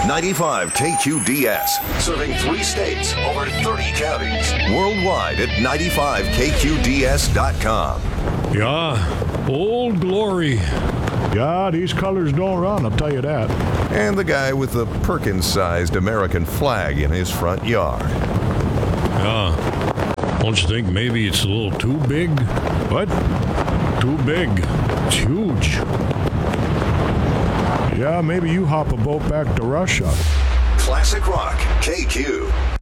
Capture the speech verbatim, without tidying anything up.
ninety-five K Q D S, serving three states, over thirty counties. Worldwide at ninety-five K Q D S dot com. Yeah, Old Glory. Yeah, these colors don't run, I'll tell you that. And the guy with the Perkins-sized American flag in his front yard. Yeah. Don't you think maybe it's a little too big? What? Too big. It's huge. Yeah, maybe you hop a boat back to Russia. Classic Rock, K Q.